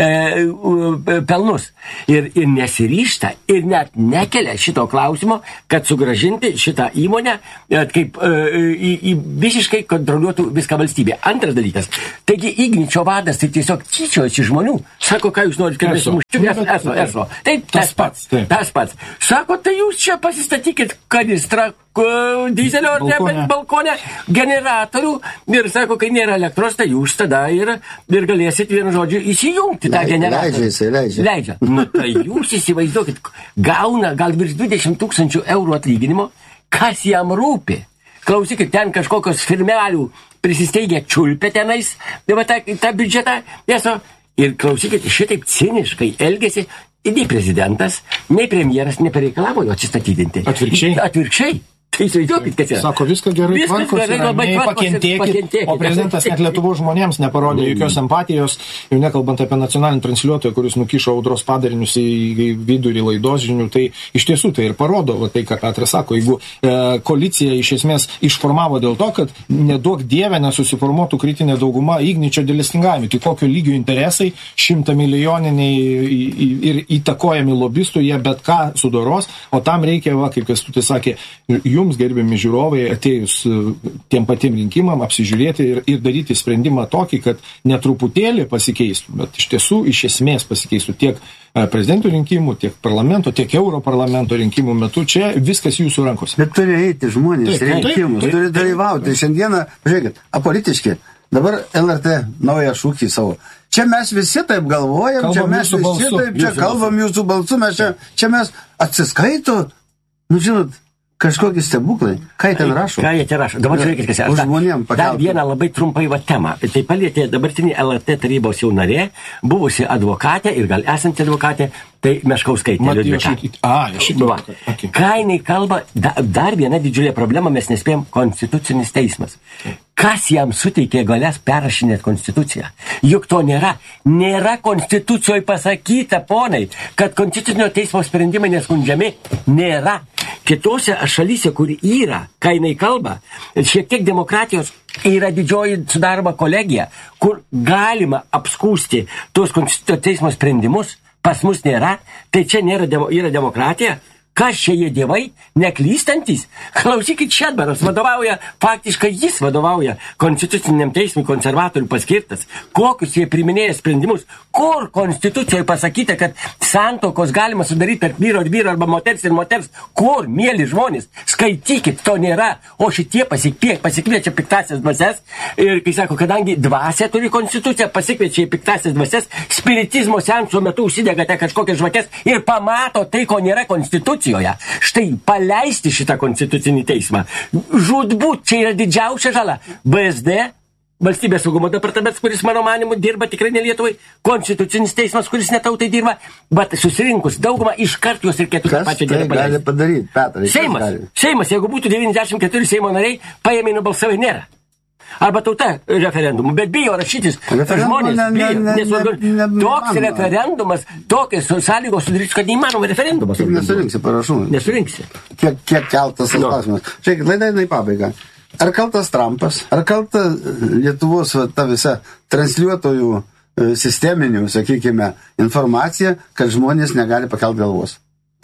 e, pelnus. Ir, ir nesiryšta, ir net nekelia šito klausimo, kad sugražinti šitą įmonę, e, kaip e, į, į visiškai kontroliuotų viską valstybė. Antras dalykas. Taigi Igničio vadas tai tiesiog tyčiojasi žmonių. Sako, ką jūs norite, kad mes Eso. sumuščiu? Nu, Eso, bet- eso, eso. Taip, Tas tas pats. pats, taip. Tas pats. Sako, tai jūs čia pasistatykit kanistrą k- dizelio ar ne, Balkone. bet balkone generatorių ir sako, kai nėra elektros, tai jūs tada ir, ir galėsit vienu žodžiu įsijungti tą Leidžia, generatorių. leidžia jisai, leidžia. Leidžia. Nu, tai jūs įsivaizduokit, gauna gal virš dvidešimt tūkstančių eurų atlyginimo, kas jam rūpi. Klausykit, ten kažkokios firmelių prisisteigia čiulpė tenais, tai va tą, tą biudžetą, neso. Ir klausykit, šitaip ciniškai elgesi, nei prezidentas, nei premjeras nepareikalavo jo atsistatydinti. Atvirkščiai. Atvirkšiai. Tai įsivaizduokit, kas yra. Sako, viską gerai Viskas tvarkosi, gerai, labai ramiai, tvarkosi, pakentėkit. pakentėkit. O prezidentas net Lietuvos žmonėms neparodė jokios empatijos, jau nekalbant apie nacionalinį transliuotoją, kuris nukišo audros padarinius į, į vidurį laidos žinių. Tai iš tiesų tai ir parodo, va, tai ką Petras sako, jeigu e, koalicija iš esmės išformavo dėl to, kad neduok dievę nesusiformuotų kritinė dauguma Igničio dėlestingavimui, tai kokio lygio interesai šimta milijoniniai į- į- ir įtakojami lobistų, jie bet ką sudoros, o tam reikia, va, kaip Kęstutis sakė, jums gerbiami žiūrovai, atėjus e, tiem patiem rinkimam, apsižiūrėti ir, ir daryti sprendimą tokį, kad netruputėlį pasikeistų, bet iš tiesų iš esmės pasikeistų tiek e, prezidentų rinkimų, tiek parlamento, tiek Europarlamento rinkimų metu. Čia viskas jūsų rankose. Bet turi eiti žmonės Taip, taip, rinkimus, taip, turi taip, dalyvauti. Šiandieną, žiūrėkit, apolitiški. Dabar L R T naują šūkį savo. Čia mes visi taip galvojam, Kalbam čia mes jūsų visi balsu, taip, čia jūsų kalbam jūsų balsu, mes čia, čia mes atsiskaito. Nu, žinot, kažkokie stebuklai. Ką jie ten rašo? Ką jie ten rašo? Dabar žiūrėkit, kas yra. Už Dar- žmonėm Dar pakeltų. vieną labai trumpai va temą. Tai palietė dabartinį L R T tarybos jau narė, buvusi advokatė ir gal esanti advokatė, tai Meškauskaitė. Mat, Liudvika. jo šit- a, jo šitą- Va. okay. Ką jinai kalba, da, dar viena didžiulė problema, mes nespėjom konstitucinis teismas. Kas jam suteikė galės perrašinėti konstituciją? Juk to nėra. Nėra konstitucijoje pasakyta, ponai, kad konstitucinio teismo sprendimai neskundžiami. Nėra. Kitose šalyse, kur yra, ką jinai kalba, šiek tiek demokratijos, yra didžioji sudaroma kolegija, kur galima apskūsti tuos konstitucinio teismo sprendimus. Pas mus nėra, tai čia nėra demo, yra demokratija. Kas čia jie dievai, neklystantis? Klausykit, Šedbaras vadovauja, faktiškai jis vadovauja konstituciniam teismui, konservatorių paskirtas. Kokius jie priminėja sprendimus? Kur konstitucijoje pasakyta, kad santokos galima sudaryti tarp vyro ir vyro arba moters ir moters? Kur, mėly žmonės? Skaitykit, to nėra. O šitie pasikvie, pasikviečia piktasias dvasias ir, kai sako, kadangi dvasia turi konstituciją, pasikviečia į piktasias dvasias, spiritizmo seanso metu užsidegate kažkokias žvakes ir pamato tai, ko nėra konstitucijoje. Štai paleisti šitą konstitucinį teismą. Žūtbūt čia yra didžiausia žala. B S D, Valstybės saugumo departamentas, kuris mano manimu dirba tikrai ne Lietuvai, konstitucinis teismas, kuris ne tautai dirba, bet susirinkus daugumą iškart juos reikėtų tą Kas pačią tai dieną gali paleisti. padaryti, Petrai? kas Seimas, gali? Seimas, jeigu būtų devyniasdešimt keturi Seimo nariai, paėmė nubalsavai nėra. Arba tauta referendumų, bet bijo rašytis. Referendumo Žmonės ne- bijo. ne- ne- nes organ- ne- ne- Toks neįmanoma. referendumas, tokios sąlygos sudarys, kad neįmanoma referendumas. Kaip nesurinksi parašų? Nesurinksi. Kiek, kiek keltas tas Nu. klausimas. Žiūrėkit, laida eina į pabaigą. Ar kaltas Trumpas, ar kalta Lietuvos va, ta visa transliuotojų e, sisteminių, sakykime, informacija, kad žmonės negali pakelti galvos?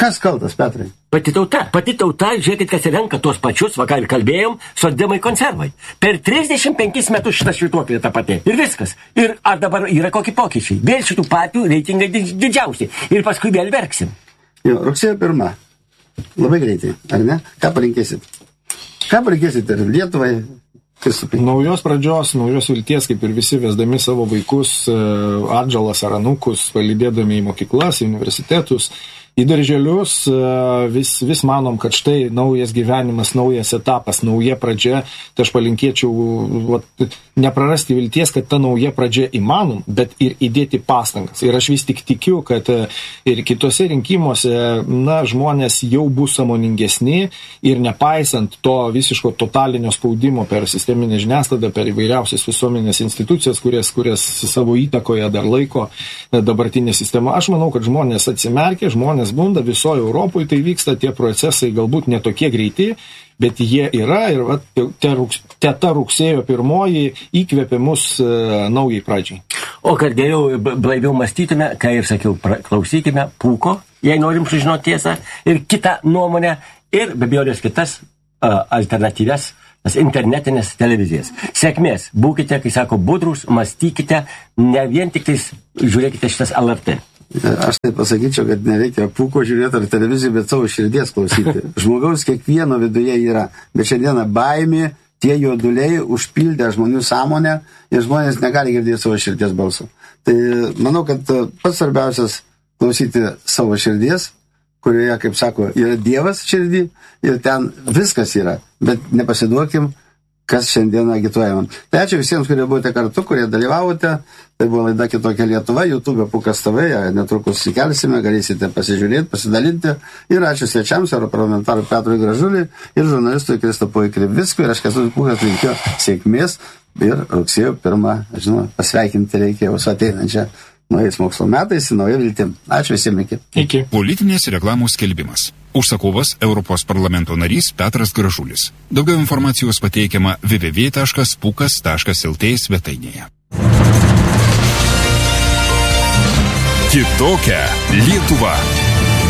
Kas kaltas, Petrai? Pati tauta. Pati tauta, žiūrėkit, kas renka tuos pačius, va ką ir kalbėjom, sodimai konservai. Per trisdešimt penkis metus šitą švituoklė ta pati. Ir viskas. Ir ar dabar yra kokie pokyčiai? Vėl šitų partijų reitingai didžiausi. Ir paskui vėl verksim. Jo, rugsėjo pirma. Labai greitai, ar ne? Ką palinkėsit? Ką palinkėsit ir Lietuvai? Kristupai? Naujos pradžios, naujos vilties, kaip ir visi vesdami savo vaikus, atžalas ar anūkus, palydėdami į mokyklas, į universitetus, į darželius, vis, vis manom, kad štai naujas gyvenimas, naujas etapas, nauja pradžia. Tai aš palinkėčiau vat, neprarasti vilties, kad ta nauja pradžia įmanom, bet ir įdėti pastangas. Ir aš vis tik tikiu, kad ir kitose rinkimuose, na, žmonės jau bus sąmoningesni ir nepaisant to visiško totalinio spaudimo per sisteminę žiniasklaidą, per įvairiausias visuomenės institucijas, kurias, kurias savo įtakoje dar laiko dabartinė sistema. Aš manau, kad žmonės atsimerkia, žmonės bunda, visoje Europoje tai vyksta, tie procesai galbūt netokie greiti, bet jie yra ir va, te, te ta rugsėjo pirmoji įkvėpė mus e, naujai pradžiai. O kad geriau blaiviau mąstytume, ką ir sakiau, klausykime Pūko, jei norim sužinoti tiesą, ir kitą nuomonę, ir be abejonės kitas uh, alternatyvias internetinės televizijas. Sėkmės, būkite, kai sako, budrus, mąstykite, ne vien tik tais žiūrėkite šitas L R T. Aš tai pasakyčiau, kad nereikia Pūko žiūrėti ar televiziją, bet savo širdies klausyti. Žmogaus kiekvieno viduje yra, bet šiandieną baimė, tie juoduliai užpildė žmonių sąmonę ir žmonės negali girdėti savo širdies balso. Tai manau, kad pats svarbiausias klausyti savo širdies, kurioje, kaip sako, yra Dievas širdį ir ten viskas yra, bet nepasiduokim, kas šiandien agituojama. Tai ačiū visiems, kurie buvote kartu, kurie dalyvavote. Tai buvo laida Kitokia Lietuva, YouTube Pūkas T V, netrukus įkelsime, galėsite pasižiūrėti, pasidalinti. Ir ačiū svečiams, europarlamentarui Petrui Gražuliui ir žurnalistui Kristupui Krivickui. Ir aš Kęstutis Pūkas linkiu sėkmės ir rugsėjo pirmą, žinoma, pasveikinti reikia jau su ateinančia naujais mokslo metais, nauja viltim. Ačiū visiems, iki. Iki. Politinės reklamos skelbimas. Užsakovas Europos parlamento narys Petras Gražulis. Daugiau informacijos pateikiama w w w taškas pukas taškas l t svetainėje. Kitokia Lietuva.